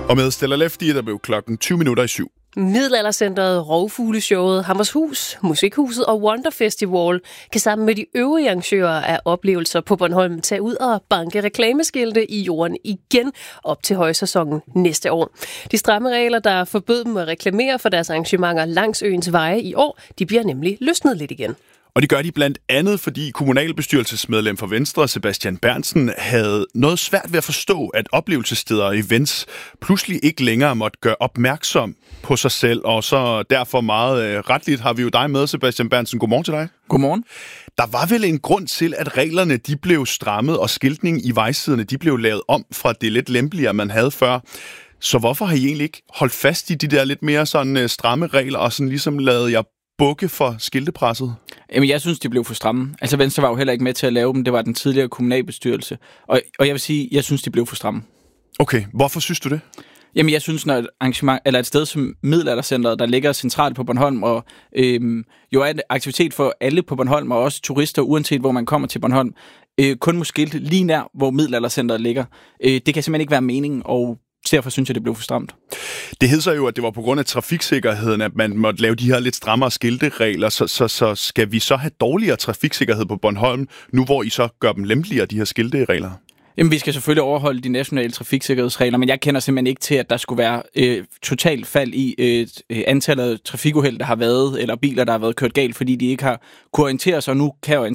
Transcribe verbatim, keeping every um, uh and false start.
Og med Stella Lefty, der blev klokken tyve minutter i syv. Middelaldercentret, Rovfugleshowet, Hammershus, Musikhuset og Wonder Festival kan sammen med de øvrige arrangører af oplevelser på Bornholm tage ud og banke reklameskilte i jorden igen op til højsæsonen næste år. De stramme regler, der forbød dem at reklamere for deres arrangementer langs øens veje i år, de bliver nemlig løsnet lidt igen. Og det gør de blandt andet, fordi kommunalbestyrelsesmedlem for Venstre, Sebastian Berntsen, havde noget svært ved at forstå, at oplevelsessteder og events pludselig ikke længere måtte gøre opmærksom på sig selv, og så derfor meget øh, retligt har vi jo dig med, Sebastian Berntsen. Godmorgen til dig. Godmorgen. Der var vel en grund til, at reglerne de blev strammet, og skiltning i vejsiderne de blev lavet om fra det lidt lempeligere, man havde før. Så hvorfor har I egentlig ikke holdt fast i de der lidt mere sådan øh, stramme regler, og sådan ligesom lavet jer bukke for skiltepresset? Jamen, jeg synes, de blev for stramme. Altså, Venstre var jo heller ikke med til at lave dem. Det var den tidligere kommunalbestyrelse. Og, og jeg vil sige, jeg synes, de blev for stramme. Okay, hvorfor synes du det? Jamen, jeg synes, når et arrangement, eller et sted som Middelaldercentret, der ligger centralt på Bornholm, og øhm, jo er en aktivitet for alle på Bornholm, og også turister, uanset hvor man kommer til Bornholm, øh, kun må skilte lige nær, hvor Middelaldercentret ligger. Øh, det kan simpelthen ikke være meningen, og derfor synes jeg, det blev for stramt. Det hed så jo, at det var på grund af trafiksikkerheden, at man måtte lave de her lidt strammere skilteregler. Så, så, så skal vi så have dårligere trafiksikkerhed på Bornholm, nu hvor I så gør dem lempeligere, de her skilteregler? Jamen, vi skal selvfølgelig overholde de nationale trafiksikkerhedsregler, men jeg kender simpelthen ikke til, at der skulle være øh, totalt fald i øh, antallet af trafikuheld, der har været, eller biler, der har været kørt galt, fordi de ikke har kunne orientere sig, og nu kan